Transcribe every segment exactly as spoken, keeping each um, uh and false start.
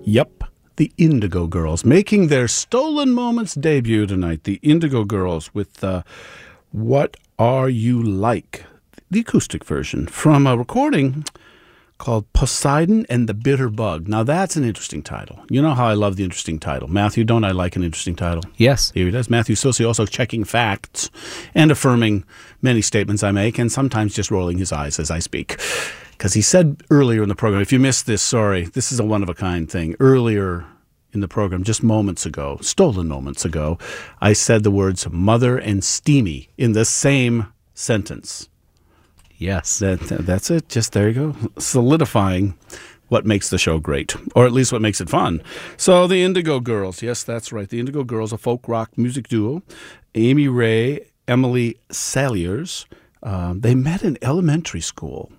Yep, the Indigo Girls, making their Stolen Moments debut tonight. The Indigo Girls with uh, What Are You Like? The acoustic version from a recording called Poseidon and the Bitter Bug. Now, that's an interesting title. You know how I love the interesting title. Matthew, don't I like an interesting title? Yes. Here he does. Matthew Sosi also checking facts and affirming many statements I make, and sometimes just rolling his eyes as I speak. Because he said earlier in the program, if you missed this, sorry, this is a one-of-a-kind thing. Earlier in the program, just moments ago, stolen moments ago, I said the words mother and steamy in the same sentence. Yes. That, that's it. Just there you go. Solidifying what makes the show great, or at least what makes it fun. So the Indigo Girls. Yes, that's right. The Indigo Girls, a folk rock music duo. Amy Ray, Emily Saliers. Um, they met in elementary school.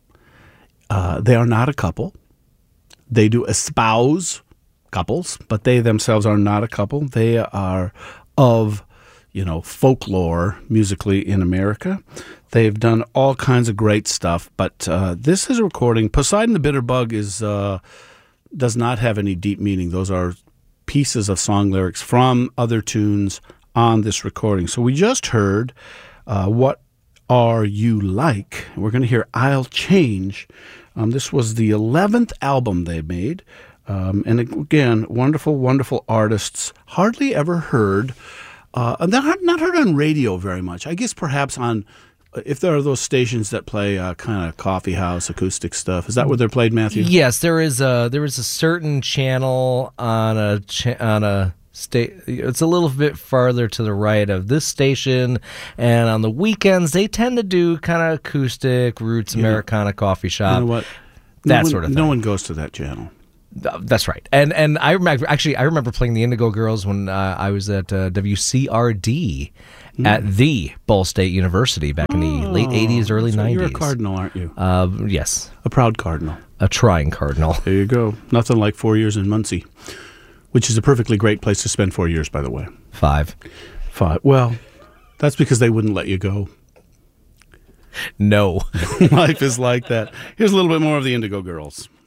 Uh, they are not a couple. They do espouse couples, but they themselves are not a couple. They are of, you know, folklore musically in America. They've done all kinds of great stuff, but uh, this is a recording. Poseidon the Bitter Bug is uh, does not have any deep meaning. Those are pieces of song lyrics from other tunes on this recording. So we just heard uh, What Are You Like? We're going to hear I'll Change. Um, this was the eleventh album they made. Um, and again, wonderful, wonderful artists. Hardly ever heard. Uh, not, not heard on radio very much. I guess perhaps on, if there are those stations that play uh, kind of coffee house acoustic stuff. Is that where they're played, Matthew? Yes, there is a there is a certain channel on a cha- on a state. It's a little bit farther to the right of this station, and on the weekends they tend to do kind of acoustic roots You Americana know, coffee shop. You know what? That no one, sort of thing. No one goes to that channel. That's right, and and I remember actually I remember playing the Indigo Girls when uh, I was at uh, W C R D mm. at the Ball State University back in the oh, late eighties, early so nineties. You're a cardinal, aren't you? Uh, yes, a proud cardinal, a trying cardinal. There you go. Nothing like four years in Muncie, which is a perfectly great place to spend four years, by the way. Five, five. Well, that's because they wouldn't let you go. No, Life is like that. Here's a little bit more of the Indigo Girls.